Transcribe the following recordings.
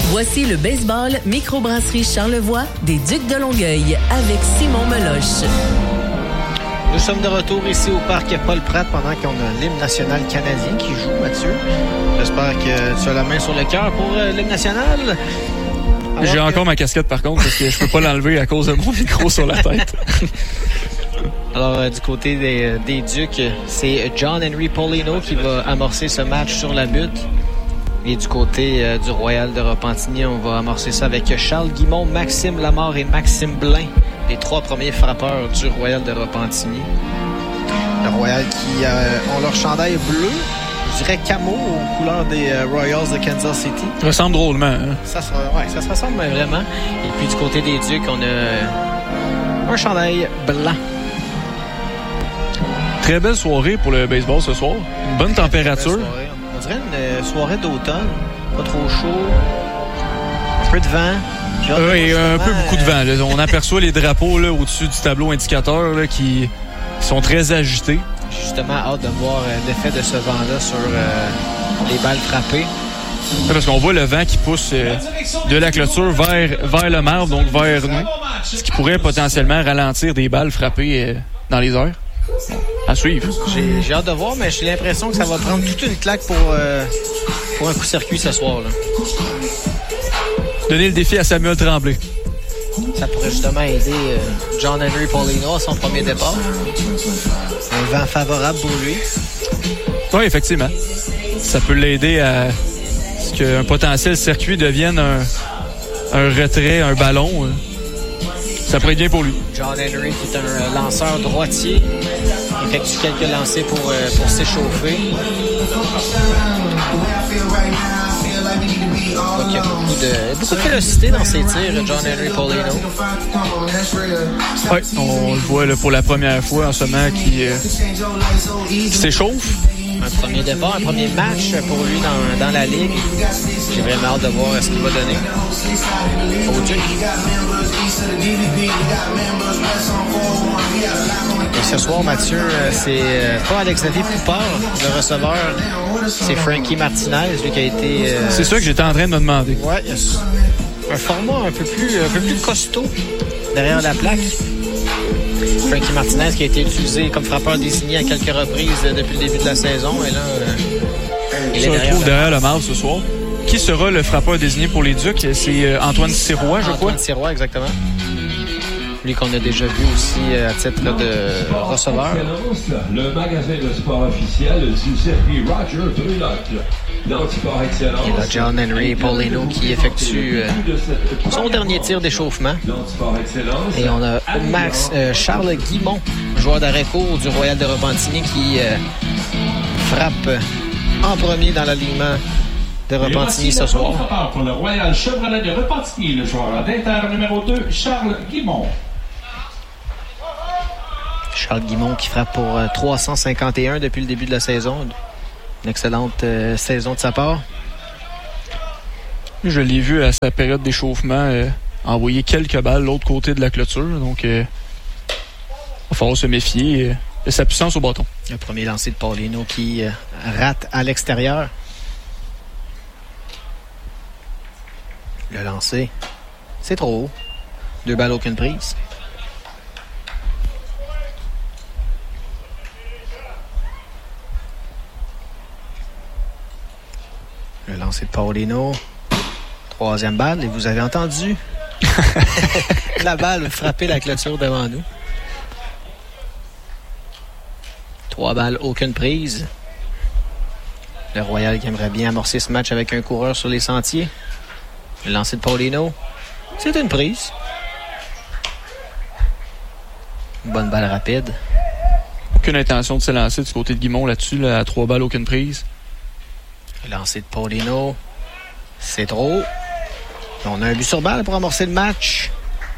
Voici le baseball microbrasserie Charlevoix des Ducs de Longueuil avec Simon Meloche. Nous sommes de retour ici au parc Paul-Pratt pendant qu'on a l'hymne national canadien qui joue, Mathieu. J'espère que tu as la main sur le cœur pour l'hymne national. J'ai encore ma casquette par contre parce que je peux pas l'enlever à cause de mon micro sur la tête. Alors, du côté des Ducs, c'est John Henry Paulino qui va amorcer ce match sur la butte. Et du côté du Royal de Repentigny, on va amorcer ça avec Charles Guimond, Maxime Lamarre et Maxime Blain, les 3 premiers frappeurs du Royal de Repentigny. Le Royal qui ont leur chandail bleu, je dirais camo aux couleurs des Royals de Kansas City. Ça ressemble drôlement. Hein? Ça se ressemble vraiment. Et puis du côté des Ducs, on a un chandail blanc. Très belle soirée pour le baseball ce soir. Une bonne température. On dirait une soirée d'automne. Pas trop chaud. Un peu de vent. Oui, beaucoup de vent. Là. On aperçoit les drapeaux là, au-dessus du tableau indicateur là, qui sont très agités. J'ai justement hâte de voir l'effet de ce vent-là sur les balles frappées. Parce qu'on voit le vent qui pousse de la clôture vers le marbre, donc vers nous. Ce qui pourrait potentiellement ralentir des balles frappées dans les airs. À suivre. J'ai hâte de voir, mais j'ai l'impression que ça va prendre toute une claque pour un coup de circuit ce soir. Là. Donner le défi à Samuel Tremblay. Ça pourrait justement aider John Henry Paulino à son premier départ. Un vent favorable pour lui. Oui, effectivement. Ça peut l'aider à ce qu'un potentiel circuit devienne un retrait, un ballon. Ça pourrait être bien pour lui. John Henry, qui est un lanceur droitier, effectue quelques lancers pour s'échauffer. Il y a beaucoup de vélocité dans ses tirs, John Henry Paulino. Oui, on le voit là, pour la première fois en ce moment qui s'échauffe. Un premier départ, un premier match pour lui dans la Ligue. J'ai vraiment hâte de voir ce qu'il va donner au Duc. Et ce soir, Mathieu, c'est pas Alex-Xavier Poupard, le receveur. C'est Frankie Martinez, lui qui a été... C'est ça que j'étais en train de me demander. Ouais, un format un peu plus costaud derrière la plaque. Frankie Martinez qui a été utilisé comme frappeur désigné à quelques reprises depuis le début de la saison. Et là, il se retrouve derrière le marbre ce soir. Qui sera le frappeur désigné pour les Ducs? C'est Antoine Sirois, je crois. Antoine Sirois, exactement. Lui qu'on a déjà vu aussi à titre de receveur. Le magasin de sport officiel du circuit Roger Truloc. L'Antiport Excellence. Et là, John Henry Paulino qui effectue son dernier tir d'échauffement. Et on a Charles Guimond, joueur d'arrêt-court du Royal de Repentigny, qui frappe en premier dans l'alignement de Repentigny ce soir. Pour le Royal Chevrolet de Repentigny, le joueur d'Inter numéro 2, Charles Guimond. Charles Guimond qui frappe pour 351 depuis le début de la saison. Une excellente saison de sa part. Je l'ai vu à sa période d'échauffement envoyer quelques balles de l'autre côté de la clôture. Donc, il va falloir se méfier de sa puissance au bâton. Le premier lancer de Paulino qui rate à l'extérieur. Le lancer, c'est trop haut. 2 balles, aucune prise. Le lancer de Paulino. 3e balle, et vous avez entendu la balle frapper la clôture devant nous. 3 balles, aucune prise. Le Royal qui aimerait bien amorcer ce match avec un coureur sur les sentiers. Le lancer de Paulino, c'est une prise. Une bonne balle rapide. Aucune intention de se lancer du côté de Guimond là-dessus, là, à 3 balles, aucune prise. Le lancer de Paulino, c'est trop. On a un but sur balle pour amorcer le match.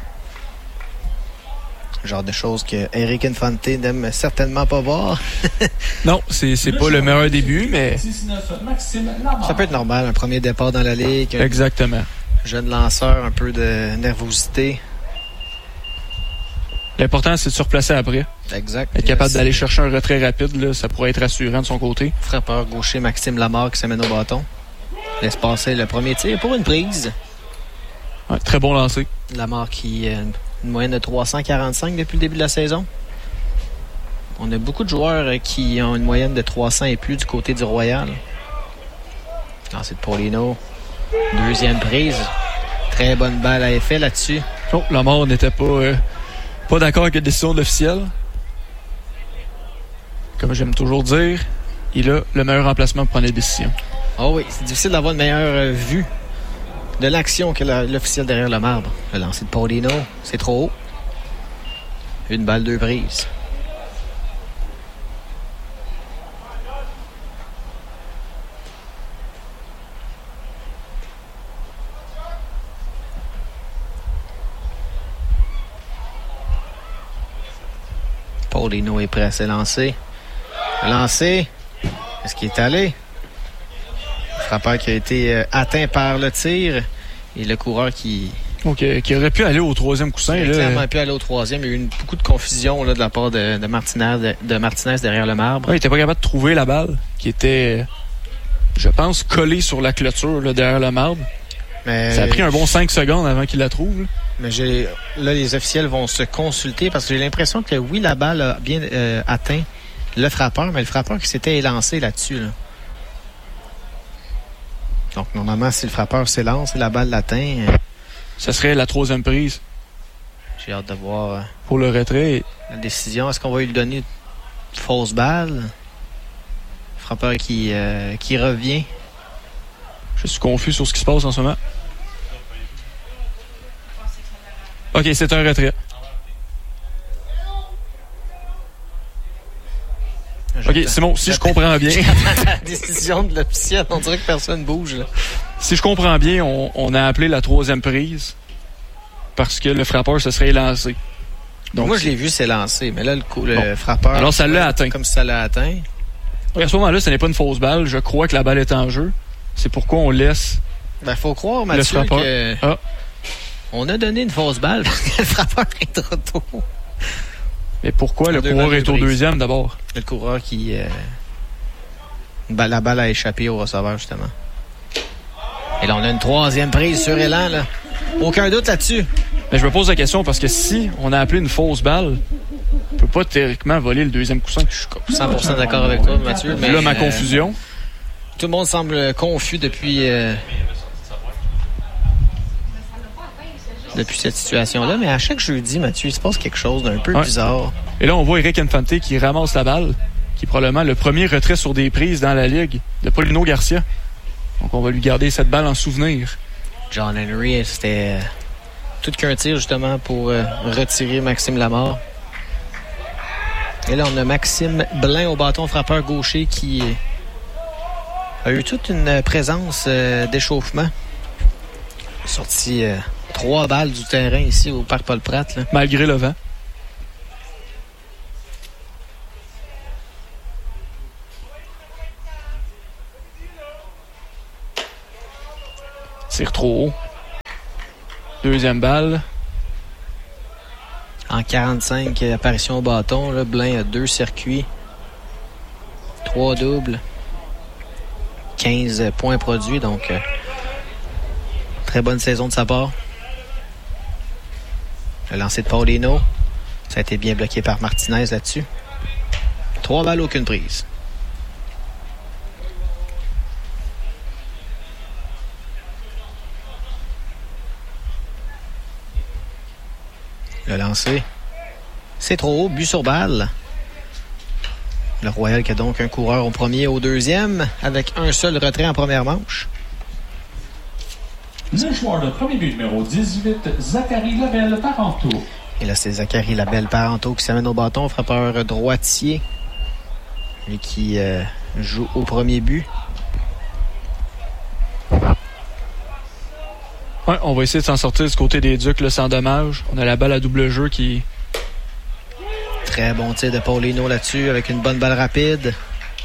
Genre de choses que Eric Infante n'aime certainement pas voir. Non, c'est pas le meilleur début, mais... Ça peut être normal, un premier départ dans la Ligue. Exactement. Jeune lanceur, un peu de nervosité. L'important, c'est de se replacer après. Exact. Être capable d'aller chercher un retrait rapide, là, ça pourrait être rassurant de son côté. Frappeur gaucher Maxime Lamarre qui s'amène au bâton. laisse passer le premier tir pour une prise. Ouais, très bon lancer. Lamar qui a une moyenne de 345 depuis le début de la saison. On a beaucoup de joueurs qui ont une moyenne de 300 et plus du côté du Royal. C'est de Paulino. Deuxième prise. Très bonne balle à effet là-dessus. Oh, Lamar n'était pas d'accord avec la décision de l'officiel. Comme j'aime toujours dire, il a le meilleur emplacement pour prendre les décisions. Oh oui, c'est difficile d'avoir une meilleure vue de l'action que l'officiel derrière le marbre. Le lancer de Paulino, c'est trop haut. Une balle, 2 prises. Paulino est prêt à se lancer. Lancé. Est-ce qu'il est allé? Le frappeur qui a été atteint par le tir. Et le coureur qui aurait pu aller au troisième coussin. Il aurait clairement pu aller au troisième. Il y a eu beaucoup de confusion là, de la part de Martinez derrière le marbre. Ouais, il n'était pas capable de trouver la balle qui était, je pense, collée sur la clôture là, derrière le marbre. Mais ça a pris un bon 5 secondes avant qu'il la trouve. Là. Mais là, les officiels vont se consulter parce que j'ai l'impression que oui, la balle a bien atteint le frappeur, mais le frappeur qui s'était élancé là-dessus. Là. Donc, normalement, si le frappeur s'élance et la balle l'atteint... ça serait la 3e prise. J'ai hâte de voir... pour le retrait. La décision. Est-ce qu'on va lui donner une fausse balle? Le frappeur qui revient. Je suis confus sur ce qui se passe en ce moment. OK, c'est un retrait. OK, Simon, si je comprends bien... la décision de l'officiel, on dirait que personne bouge. Là. Si je comprends bien, on a appelé la 3e prise parce que le frappeur se serait lancé. Donc, moi, je l'ai vu s'élancer, mais là, le frappeur... Alors, ça l'a atteint. Comme si ça l'a atteint. À ce moment-là, ce n'est pas une fausse balle. Je crois que la balle est en jeu. C'est pourquoi on laisse... faut croire, Mathieu, que... On a donné une fausse balle parce que le frappeur est trop tôt. Mais pourquoi le coureur est au deuxième d'abord? Le coureur qui... la balle a échappé au receveur, justement. Et là, on a une 3e prise sur élan, là. Aucun doute là-dessus. Mais je me pose la question parce que si on a appelé une fausse balle, on peut pas théoriquement voler le 2e coussin. Je suis 100% d'accord avec toi, Mathieu. Mais là, ma confusion. Tout le monde semble confus depuis cette situation-là. Mais à chaque jeudi, Mathieu, il se passe quelque chose d'un peu bizarre. Et là, on voit Eric Infante qui ramasse la balle, qui est probablement le premier retrait sur des prises dans la Ligue de Paulino Garcia. Donc, on va lui garder cette balle en souvenir. John Henry, c'était tout qu'un tir, justement, pour retirer Maxime Lamar. Et là, on a Maxime Blain au bâton frappeur gaucher qui a eu toute une présence d'échauffement. Sorti 3 balles du terrain ici au Parc Paul-Pratt. Là. Malgré le vent. Tire trop haut. 2e balle. En 45 apparitions au bâton, là, Blain a 2 circuits. 3 doubles. 15 points produits, donc très bonne saison de sa part. Le lancer de Paulino. Ça a été bien bloqué par Martinez là-dessus. 3 balles, aucune prise. Le lancer. C'est trop haut, but sur balle. Le Royal qui a donc un coureur au premier et au deuxième, avec un seul retrait en première manche. Le joueur de premier but numéro 18, Zachary Labelle-Parenteau. Et là, c'est Zachary Labelle-Parenteau qui s'amène au bâton, frappeur droitier. Lui qui joue au premier but. Ouais, on va essayer de s'en sortir du côté des Ducs, là, sans dommage. On a la balle à double jeu qui... Très bon tir de Paulino là-dessus, avec une bonne balle rapide.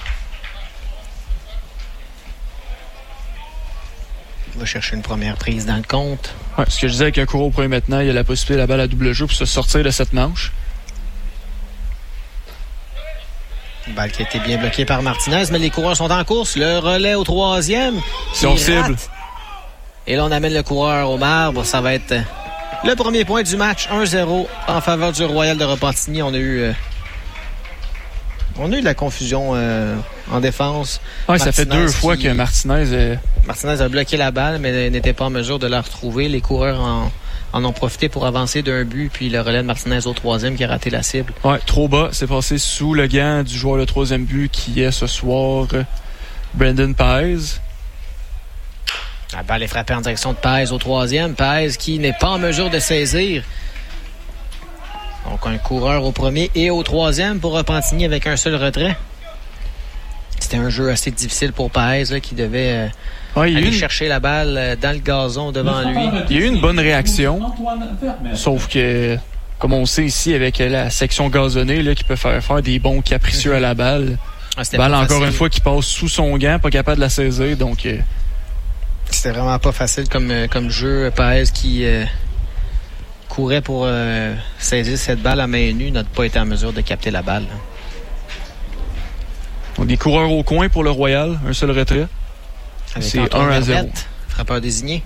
Il va chercher une première prise dans le compte. Ouais, ce que je disais avec un coureur au premier maintenant, il y a la possibilité de la balle à double jeu pour se sortir de cette manche. Balle qui a été bien bloquée par Martinez, mais les coureurs sont en course. Le relais au 3e. Ils ont cible. Et là, on amène le coureur au marbre. Ça va être le premier point du match. 1-0 en faveur du Royal de Repentigny. On a eu de la confusion en défense. Ouais, ça fait 2 fois que Martinez... Martinez a bloqué la balle, mais n'était pas en mesure de la retrouver. Les coureurs en ont profité pour avancer d'un but, puis le relais de Martinez au 3e qui a raté la cible. Ouais, trop bas. C'est passé sous le gant du joueur de 3e but qui est ce soir Brendan Paez. La balle est frappée en direction de Paez au 3e. Paez qui n'est pas en mesure de saisir. Donc un coureur au 1er et au 3e pour Repentigny avec un seul retrait. C'était un jeu assez difficile pour Paez là, qui devait aller chercher la balle dans le gazon devant lui. Il y a eu une bonne réaction, sauf que, comme on sait ici, avec la section gazonnée là, qui peut faire des bonds capricieux à la balle, balle encore une fois qui passe sous son gant, pas capable de la saisir, donc... C'était vraiment pas facile comme jeu. Paez qui courait pour saisir cette balle à main nue n'a pas été en mesure de capter la balle. Donc, des coureurs au coin pour le Royal, un seul retrait. C'est 1-0. Frappeur désigné.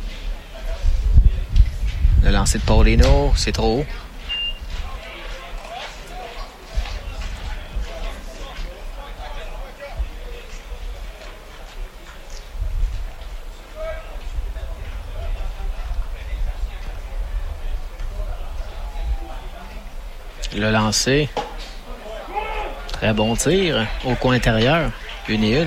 Le lancer de Paulino, c'est trop haut. Le lancer. Très bon tir au coin intérieur. 1-1.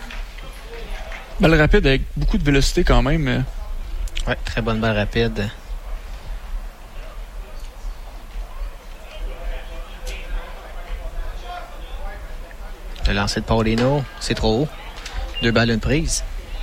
Balle rapide avec beaucoup de vélocité quand même. Oui, très bonne balle rapide. Le lancer de Paulino, c'est trop haut. 2 balles, 1 prise.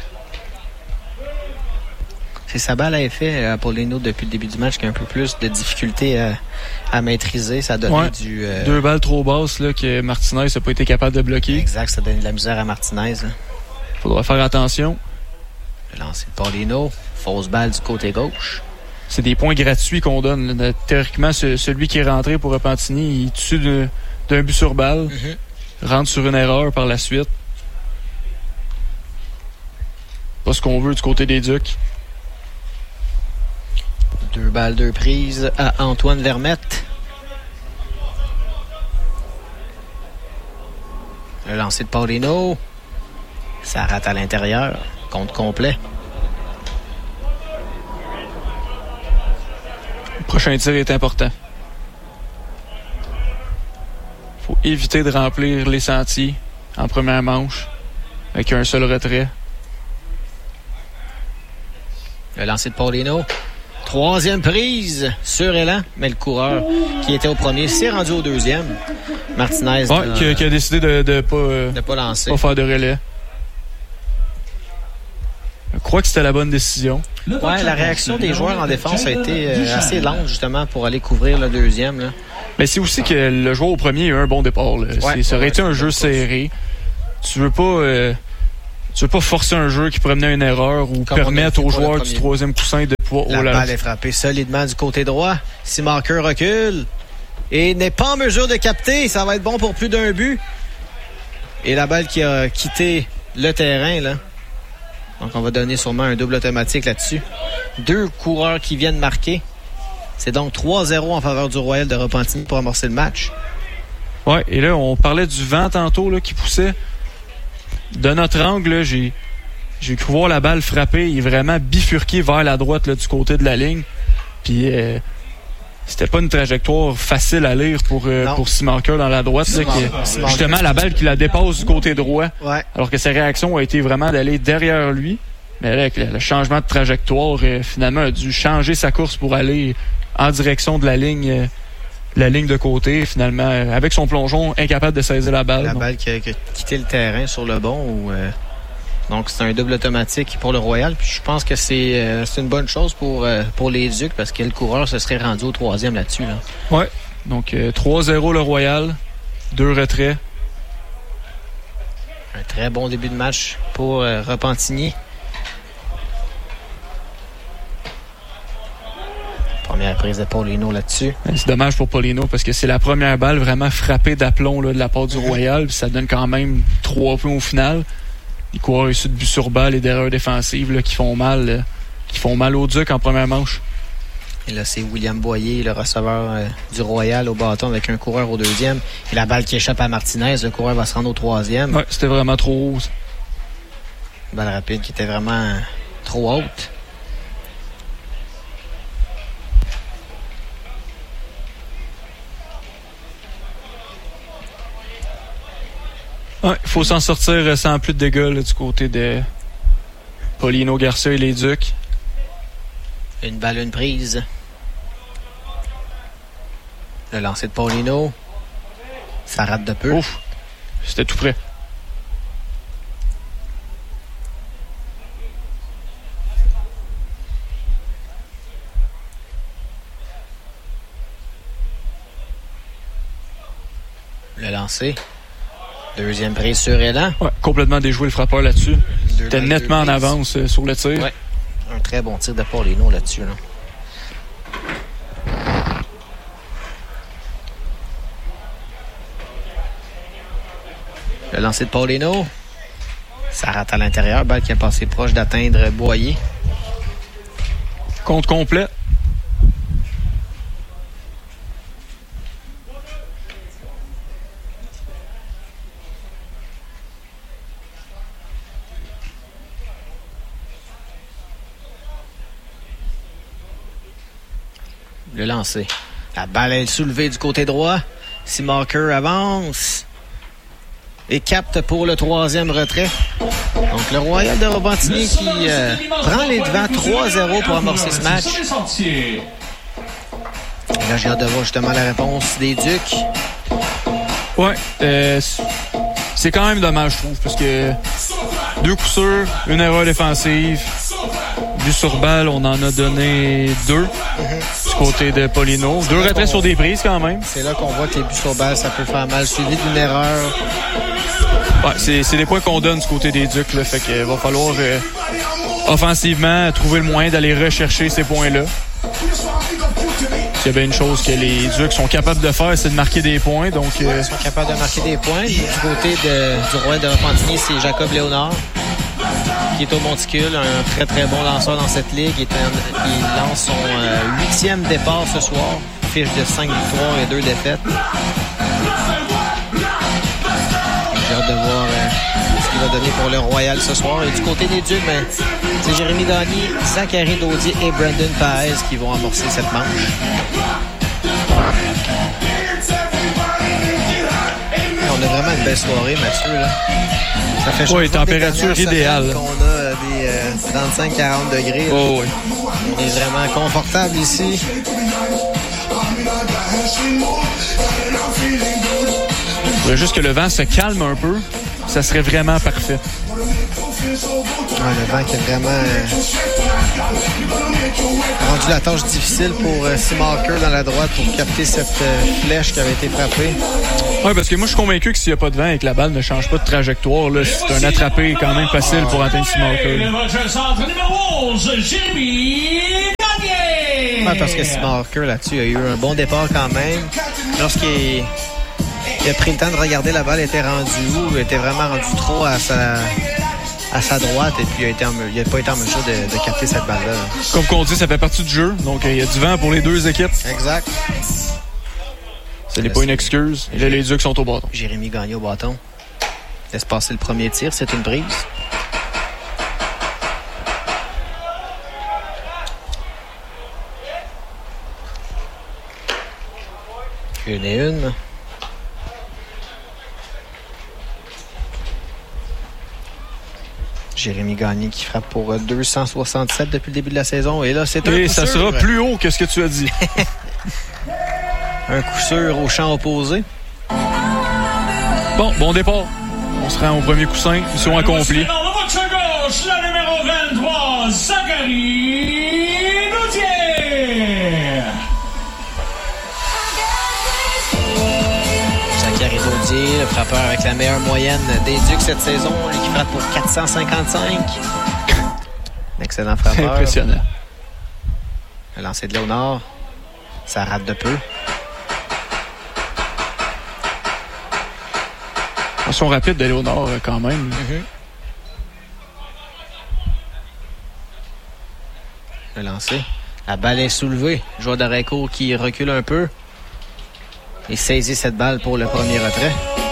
C'est sa balle à effet à Paulino depuis le début du match qui a un peu plus de difficulté à maîtriser. Ça a donné 2 balles trop basses là, que Martinez n'a pas été capable de bloquer. Exact, ça a donné de la misère à Martinez. Il faudra faire attention. Le lancer de Paulino, fausse balle du côté gauche. C'est des points gratuits qu'on donne. Là. Théoriquement, celui qui est rentré pour Repentigny, il tue d'un but sur balle, rentre sur une erreur par la suite. Pas ce qu'on veut du côté des Ducs. 2 balles, 2 prises à Antoine Vermette. Le lancer de Paulino. Ça rate à l'intérieur. Compte complet. Le prochain tir est important. Il faut éviter de remplir les sentiers en première manche avec un seul retrait. Le lancer de Paulino. 3e prise sur élan, mais le coureur qui était au premier s'est rendu au 2e. Martinez qui a décidé de pas lancer. Pas faire de relais. Je crois que c'était la bonne décision. Ouais, la réaction des joueurs en défense a été assez lente justement pour aller couvrir le 2e. Là. Mais c'est aussi que le joueur au premier a eu un bon départ. Là. Ça aurait été un jeu serré. Tu veux pas forcer un jeu qui pourrait mener à une erreur ou permettre aux joueurs du 3e coussin de pouvoir... La balle est frappée solidement du côté droit. Simaker recule et n'est pas en mesure de capter. Ça va être bon pour plus d'un but. Et la balle qui a quitté le terrain, là. Donc, on va donner sûrement un double automatique là-dessus. 2 coureurs qui viennent marquer. C'est donc 3-0 en faveur du Royal de Repentigny pour amorcer le match. Ouais, et là, on parlait du vent tantôt là, qui poussait. De notre angle, là, j'ai cru voir la balle frapper et vraiment bifurquer vers la droite là, du côté de la ligne. Puis c'était pas une trajectoire facile à lire pour Simaker dans la droite. Justement, la balle qui la dépasse du côté droit. Ouais. Alors que sa réaction a été vraiment d'aller derrière lui. Mais là, avec le changement de trajectoire, finalement, a dû changer sa course pour aller en direction de la ligne de côté. Finalement, avec son plongeon, incapable de saisir la balle. La balle qui a quitté le terrain sur le bon. Donc, c'est un double automatique pour le Royal. Puis je pense que c'est une bonne chose pour les Ducs parce que le coureur se serait rendu au 3e là-dessus. Là. Ouais. Donc, 3-0 le Royal. 2 retraits. Un très bon début de match pour Repentigny. Première prise de Paulino là-dessus. C'est dommage pour Paulino parce que c'est la première balle vraiment frappée d'aplomb là, de la part du Royal. Puis ça donne quand même 3 points au final. Les coureurs issus de but sur balle et d'erreurs défensives là, qui font mal au Duc en première manche. Et là, c'est William Boyer, le receveur du Royal au bâton avec un coureur au deuxième. Et la balle qui échappe à Martinez, le coureur va se rendre au troisième. Ouais, c'était vraiment trop haut. Balle rapide qui était vraiment trop haute. Il faut s'en sortir sans plus de dégâts là, du côté de Paulino, Garcia et les Ducs. Une balle, une prise. Le lancer de Paulino. Ça rate de peu. Ouf, c'était tout près. Le lancer. Deuxième prise sur Elan. Ouais, complètement déjoué le frappeur là-dessus. C'était nettement en avance sur le tir. Ouais. Un très bon tir de Paulino là-dessus. Là. Le lancer de Paulino. Ça rate à l'intérieur. Balle qui a passé proche d'atteindre Boyer. Compte complet. Le lancer. La balle est soulevée du côté droit. Seamarker avance. Et capte pour le troisième retrait. Donc le Royal de Repentigny qui prend les devants 3-0 pour amorcer ce match. Et là, j'ai hâte de voir justement la réponse des Ducs. Ouais, c'est quand même dommage, je trouve, parce que 2 coups sûrs, une erreur défensive. But sur balle, on en a donné 2 du côté de Paulino. 2 retraits sur des prises quand même. C'est là qu'on voit que les buts sur balle, ça peut faire mal, suivi d'une erreur. Ouais, c'est des points qu'on donne du côté des Ducs. Là, fait qu'il va falloir offensivement trouver le moyen d'aller rechercher ces points-là. Il y a bien une chose que les Ducs sont capables de faire, c'est de marquer des points. Donc, ils sont capables de marquer des points. Du côté du Royal de Repentigny, c'est Jacob Léonard, qui est au monticule, un très très bon lanceur dans cette ligue. Il lance son 8e départ ce soir. Fiche de 5 victoires et 2 défaites. J'ai hâte de voir ce qu'il va donner pour le Royal ce soir. Et du côté des Ducs, c'est Jérémy Gagné, Zachary Daudier et Brandon Paez qui vont amorcer cette manche. On a vraiment une belle soirée, Mathieu. Là. Ça fait oui, température idéale. On a des 35-40 degrés. Oh, oui. On est vraiment confortable ici. Il faudrait juste que le vent se calme un peu. Ça serait vraiment parfait. Ouais, le vent qui a vraiment rendu la tâche difficile pour Seamarker dans la droite pour capter cette flèche qui avait été frappée. Oui, parce que moi, je suis convaincu que s'il n'y a pas de vent et que la balle ne change pas de trajectoire, là, c'est un attrapé quand même facile pour atteindre Seamarker. Ouais, parce que Seamarker, là-dessus, a eu un bon départ quand même. Lorsqu'il a pris le temps de regarder la balle, était rendu où? Il était vraiment rendu trop à sa droite et puis il n'a pas été en mesure de capter cette balle-là. Comme qu'on dit, ça fait partie du jeu. Donc, il y a du vent pour les 2 équipes. Exact. Ce n'est pas une excuse. Et là, les Ducs sont au bâton. Jérémy Gagné au bâton. Laisse passer le premier tir. C'est une prise. Une et une. Jérémy Gagné qui frappe pour 267 depuis le début de la saison. Et là, c'est un coup sûr. Et ça sera plus haut que ce que tu as dit. Un coup sûr au champ opposé. Bon départ. On se rend au premier coussin. Mission accomplie. La numéro 23, Zachary Daudier. Zachary Daudier, le frappeur avec la meilleure moyenne des Ducs cette saison. Lui qui frappe pour 455. Excellent frappeur. Impressionnant. Le lancer de Léonard. Ça rate de peu. Action rapide de Léonard, quand même. Le lancer. La balle est soulevée. Joueur d'arrêt court qui recule un peu. Et saisit cette balle pour le premier retrait.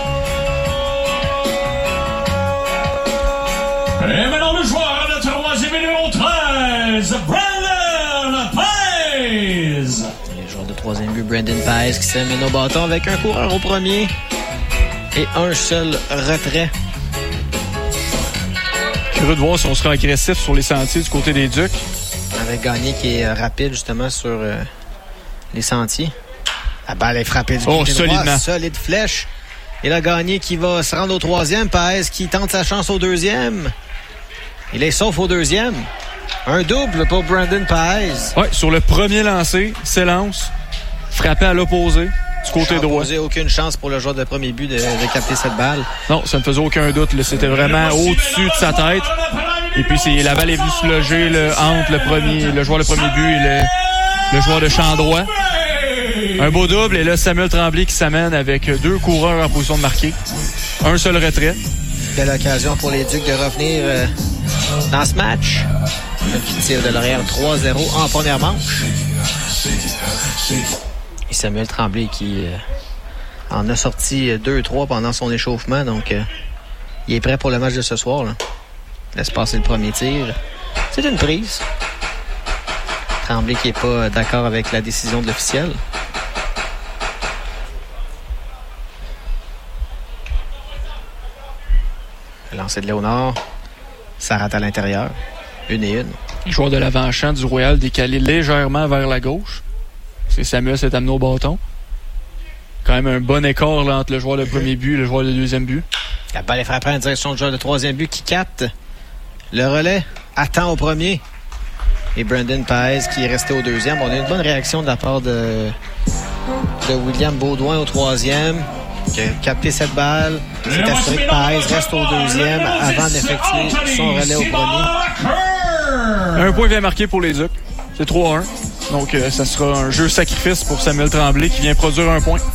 Et maintenant le joueur de troisième numéro 13, Brandon Paes. Le joueur de troisième but, Brandon Paes, qui s'amène au bâton avec un coureur au premier. Et un seul retrait. Curieux de voir si on sera agressif sur les sentiers du côté des Ducs. Avec Gagné qui est rapide justement sur les sentiers. La balle est frappée du côté solidement. droit. Solide flèche. Et là, Gagné qui va se rendre au troisième. Paes qui tente sa chance au deuxième. Il est sauf au deuxième. Un double pour Brandon Paes. Ouais, sur le premier lancé, s'élance. Frappé à l'opposé. Du côté droit. Aucune chance pour le joueur de premier but de capter cette balle. Non, ça ne faisait aucun doute. Là. C'était vraiment au-dessus de sa tête. Et puis la balle est venue se loger là, entre le joueur de premier but et le joueur de champ droit. Un beau double. Et là, Samuel Tremblay qui s'amène avec deux coureurs en position de marquer. Un seul retrait. Belle occasion pour les Ducs de revenir dans ce match. Qui tire de l'arrière 3-0 en première manche. Et Samuel Tremblay qui en a sorti 2-3 pendant son échauffement. Donc, il est prêt pour le match de ce soir. Là. Laisse passer le premier tir. C'est une prise. Tremblay qui n'est pas d'accord avec la décision de l'officiel. Le lancer de Léonard. Ça rate à l'intérieur. 1-1. Le joueur de l'avant-champ du Royal décalé légèrement vers la gauche. C'est Samuel s'est amené au bâton. Quand même un bon écart là, entre le joueur de premier but et le joueur de deuxième but. La balle est frappée en direction du joueur de troisième but qui capte le relais. Attend au premier. Et Brandon Paes qui est resté au deuxième. On a une bonne réaction de la part de William Baudouin au troisième. Qui a capté cette balle. C'est assuré que Paes reste au deuxième avant d'effectuer son relais au premier. Un point bien marqué pour les Ducs. C'est 3-1. Donc, ça sera un jeu sacrifice pour Samuel Tremblay qui vient produire un point.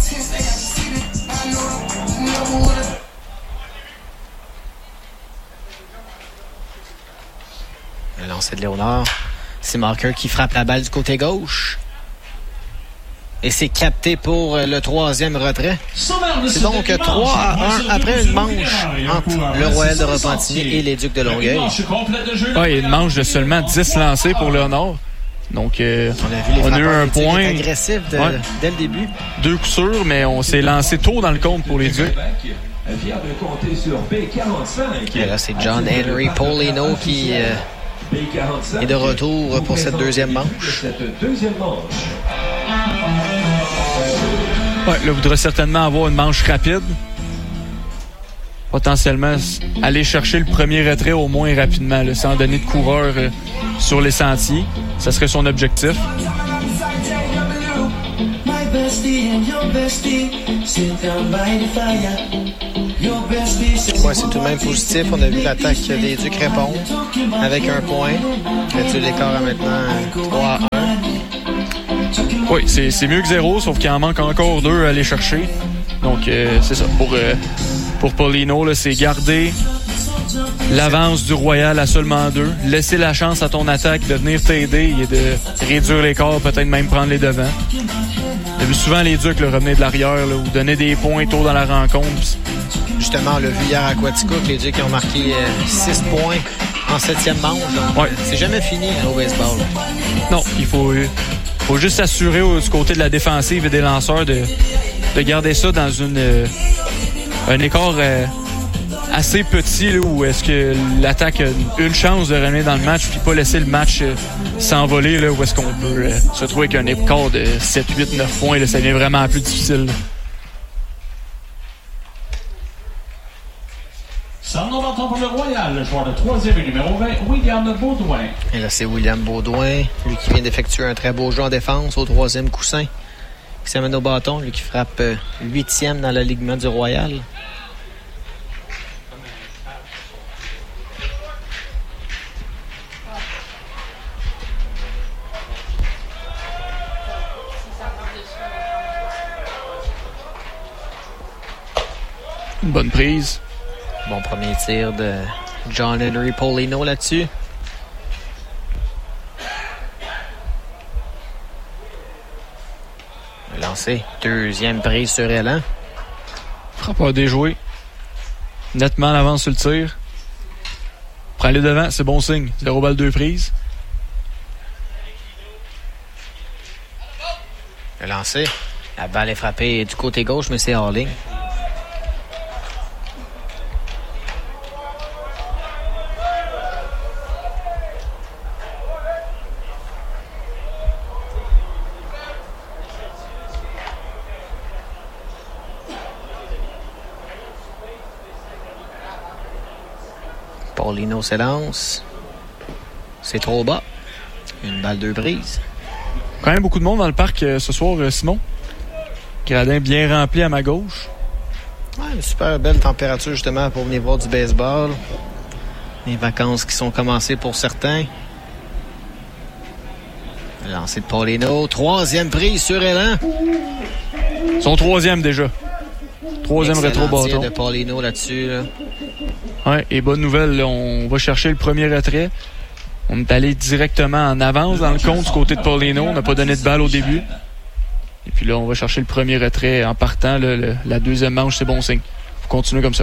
Le lancer de Léonard. C'est Marker qui frappe la balle du côté gauche. Et c'est capté pour le troisième retrait. C'est donc 3-1 après une manche entre le Royal de Repentigny et les Ducs de Longueuil. Ah, il y a une manche de seulement 10 lancés pour Léonard. Donc, on a eu un point agressif dès le début. 2 coups sûrs, mais on s'est lancé tôt dans le compte pour les Ducs. Et là, c'est John Henry Paulino qui est de retour pour cette deuxième manche. Ouais, là, voudrait certainement avoir une manche rapide. Potentiellement aller chercher le premier retrait au moins rapidement, là, sans donner de coureur sur les sentiers. Ça serait son objectif. Ouais, c'est tout de même positif. On a vu l'attaque des Ducs répondre avec un point. Réduire l'écart à maintenant 3-1. Oui, c'est mieux que 0, sauf qu'il en manque encore 2 à aller chercher. Donc, c'est ça. Pour Paulino, là, c'est garder l'avance du Royal à seulement 2. Laisser la chance à ton attaque de venir t'aider et de réduire l'écart, peut-être même prendre les devants. On a vu souvent les Ducs là, revenir de l'arrière là, ou donner des points tôt dans la rencontre. Justement, on l'a vu hier à Quatico que les Ducs ont marqué 6 points en 7e manche. Donc, c'est jamais fini au baseball. Non, il faut juste s'assurer du côté de la défensive et des lanceurs de garder ça dans un écart assez petit là, où est-ce que l'attaque a une chance de revenir dans le match puis pas laisser le match s'envoler là, où est-ce qu'on peut se trouver avec un écart de 7, 8, 9 points. Là, ça devient vraiment plus difficile. Là. Ça en entend pour le Royal, le joueur de troisième et numéro 20, William Baudouin. Et là, c'est William Baudouin, lui qui vient d'effectuer un très beau jeu en défense au troisième coussin, qui s'amène au bâton, lui qui frappe 8e dans l'alignement du Royal. Une bonne prise. Bon premier tir de John Henry Paulino là-dessus. Lancé. Deuxième prise sur élan. Frappeur déjoué. Nettement en avance sur le tir. Prends les devants, c'est bon signe. 0 balle 2 prises. Le lancer. La balle est frappée du côté gauche, mais c'est hors ligne. Paulino s'élance. C'est trop bas. Une balle 2 prises. Quand même beaucoup de monde dans le parc ce soir, Simon. Gradin bien rempli à ma gauche. Ouais, une super belle température justement pour venir voir du baseball. Les vacances qui sont commencées pour certains. Le lancer de Paulino. Troisième prise sur élan. Son troisième déjà. Troisième rétro-bâton. rétro-bâton. De Paulino là-dessus. Là. Ouais, et bonne nouvelle, là, on va chercher le premier retrait. On est allé directement en avance dans le compte du côté de Paulino. On n'a pas donné de balle au début. Et puis là, on va chercher le premier retrait en partant. Là, la deuxième manche, c'est bon signe. Faut continuer comme ça.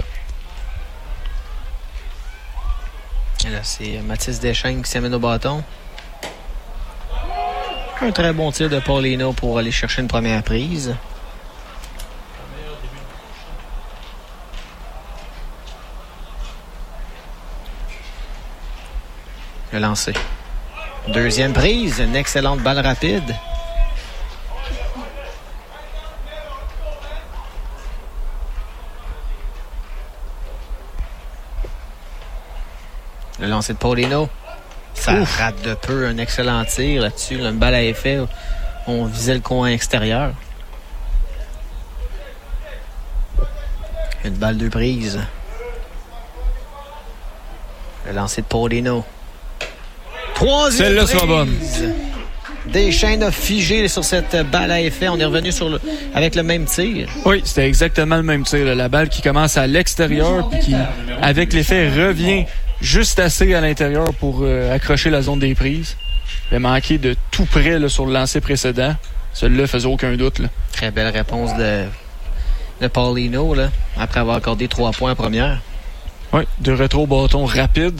Et là, c'est Mathis Deschênes qui s'amène au bâton. Un très bon tir de Paulino pour aller chercher une première prise. Le lancer. Deuxième prise, une excellente balle rapide. Le lancer de Paulino. Ça rate de peu, un excellent tir là-dessus. Là, une balle à effet. On visait le coin extérieur. Une balle 2 prises. Le lancer de Paulino. Troisième celle-là prise. sera bonne. Deschênes a figé sur cette balle à effet. On est revenu avec le même tir. Oui, c'était exactement le même tir. Là. La balle qui commence à l'extérieur puis qui, avec l'effet, revient juste assez à l'intérieur pour accrocher la zone des prises. Il a manqué de tout près là, sur le lancer précédent. Celui-là faisait aucun doute. Là. Très belle réponse de Paulino là, après avoir accordé 3 points en première. Oui, de rétro-bâton rapide.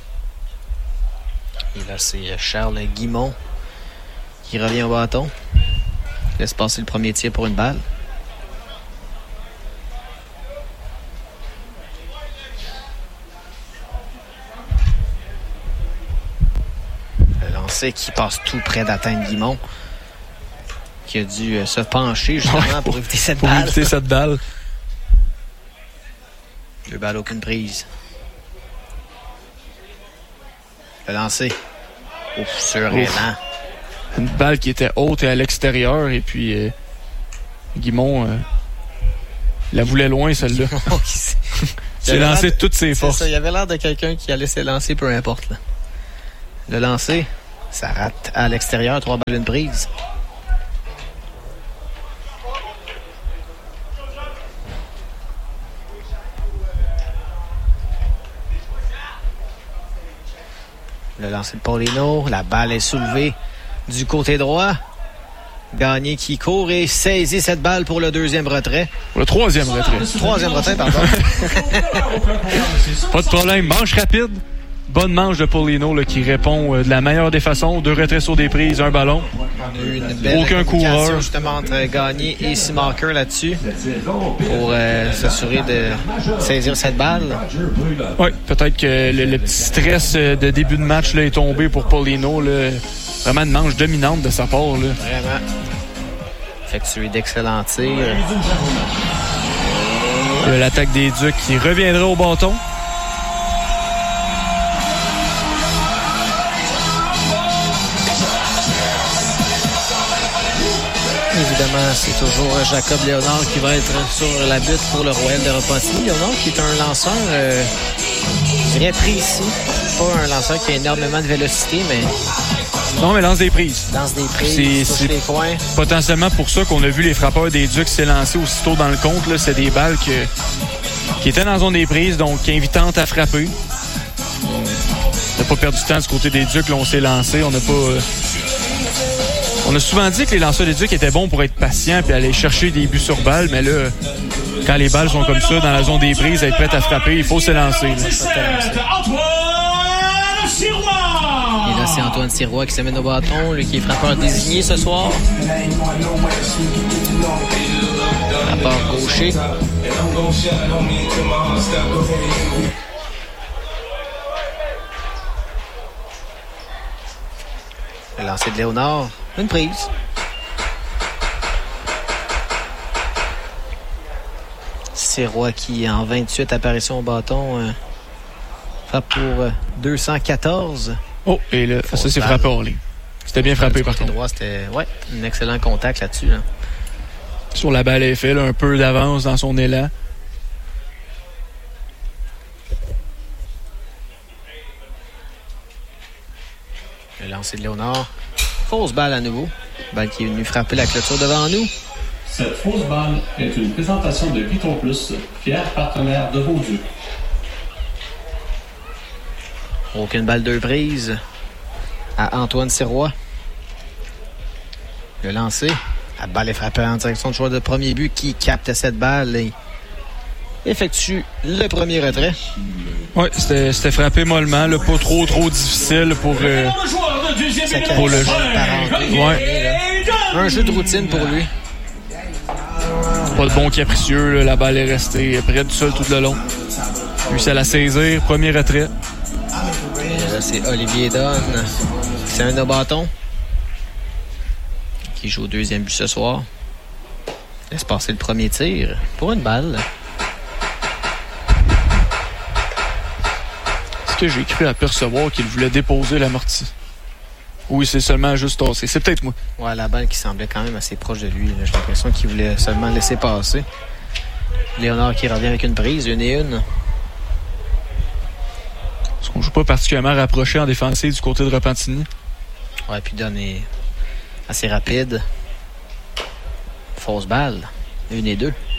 Et là, c'est Charles Guimont qui revient au bâton. Laisse passer le premier tir pour une balle. Le lancer qui passe tout près d'atteindre Guimont. Qui a dû se pencher justement pour éviter cette balle. Pour éviter cette balle. 2 balles, aucune prise. Le lancer. Ouf, sur élan. Une balle qui était haute et à l'extérieur. Et puis, Guimont la voulait loin, celle-là. Il a lancé de toutes ses forces. Ça, il avait l'air de quelqu'un qui allait s'élancer, peu importe. Là. Le lancer, ça rate à l'extérieur. 3 balles, une prise. Le lancer de Paulino. La balle est soulevée du côté droit. Gagné qui court et saisit cette balle pour le deuxième retrait. Pour le troisième retrait. Troisième retrait, pardon. Pas de problème. Manche rapide. Bonne manche de Paulino là, qui répond de la meilleure des façons. 2 retraits sur des prises, 1 ballon. Une belle aucun coureur. Justement entre Gagné et Seamaker là-dessus pour s'assurer de saisir cette balle. Oui, peut-être que le petit stress de début de match là, est tombé pour Paulino. Là. Vraiment une manche dominante de sa part. Là. Vraiment. Effectué d'excellents tirs. L'attaque des Ducs qui reviendra au bâton. Évidemment, c'est toujours Jacob Léonard qui va être sur la butte pour le Royal de Repentigny. Léonard qui est un lanceur, je dirais précis. Pas un lanceur qui a énormément de vélocité, mais... Non, mais lance des prises. Lance des prises, touche les coins. Potentiellement pour ça qu'on a vu les frappeurs des Ducs s'élancer aussitôt dans le compte. Là, c'est des balles qui était dans la zone des prises, donc invitante à frapper. On n'a pas perdu de temps du côté des Ducs. Là, on s'est lancé. On n'a pas... On a souvent dit que les lanceurs des Ducs étaient bons pour être patients et aller chercher des buts sur balle, mais là, quand les balles sont comme ça, dans la zone des prises, être prêtes à frapper, il faut se lancer. Et là, c'est Antoine Sirois qui s'amène au bâton, lui qui est frappeur désigné ce soir. Frappeur gaucher. Le lancer de Léonard. Une prise. Sirois qui, en 28 apparitions au bâton, frappe pour 214. Oh, et là, ça c'est frappé hors ligne. C'était bien frappé par contre. Droit, c'était un excellent contact là-dessus. Là. Sur la balle effet, un peu d'avance dans son élan. Le lancer de Léonard. Fausse balle à nouveau. Balle qui est venue frapper la clôture devant nous. Cette fausse balle est une présentation de Piton Plus, fier partenaire de vos Ducs. Aucune balle de prise à Antoine Sirois. Le lancer. La balle est frappée en direction du joueur de premier but qui capte cette balle et effectue le premier retrait. Oui, c'était frappé mollement, là, pas trop difficile pour le jeu. Ouais. Un jeu de routine pour lui. Pas de bon capricieux, là, la balle est restée près du sol tout le long. Réussi à la saisir, premier retrait. Et là, c'est Olivier Donne qui s'amène au bâton. Qui joue au deuxième but ce soir. Laisse passer le premier tir pour une balle. Est-ce que j'ai cru apercevoir qu'il voulait déposer l'amorti? Oui, c'est seulement juste tassé. C'est peut-être moi. Ouais, la balle qui semblait quand même assez proche de lui. Là. J'ai l'impression qu'il voulait seulement laisser passer. Léonard qui revient avec une prise, une et une. Est-ce qu'on joue pas particulièrement rapproché en défensive du côté de Repentigny? Ouais, puis Donne est assez rapide. Fausse balle. Une et deux.